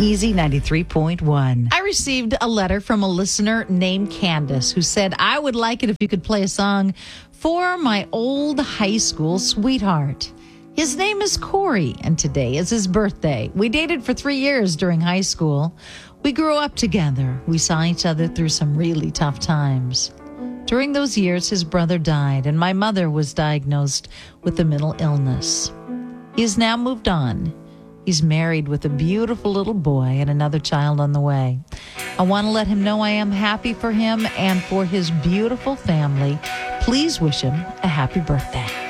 Easy 93.1. I received a letter from a listener named Candace who said, I would like it if you could play a song for my old high school sweetheart. His name is Corey, and today is his birthday. We dated for 3 years during high school. We grew up together. We saw each other through some really tough times. During those years, his brother died, and my mother was diagnosed with a mental illness. He has now moved on. He's married with a beautiful little boy and another child on the way. I want to let him know I am happy for him and for his beautiful family. Please wish him a happy birthday.